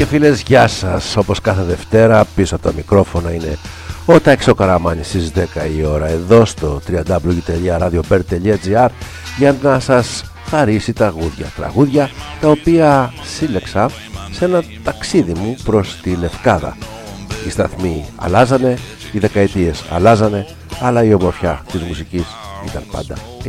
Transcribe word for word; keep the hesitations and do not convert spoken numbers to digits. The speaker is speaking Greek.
και φίλες, γεια σας. Όπως κάθε Δευτέρα πίσω από τα μικρόφωνα είναι ο Τάκης Καραμάνης στις δέκα η ώρα εδώ στο double-u double-u double-u τελεία radiobird τελεία gr για να σας χαρίσει τραγούδια. Τραγούδια τα οποία σύλλεξα σε ένα ταξίδι μου προς τη Λευκάδα. Οι σταθμοί αλλάζανε, οι δεκαετίες αλλάζανε, αλλά η ομορφιά της μουσικής ήταν πάντα εκεί.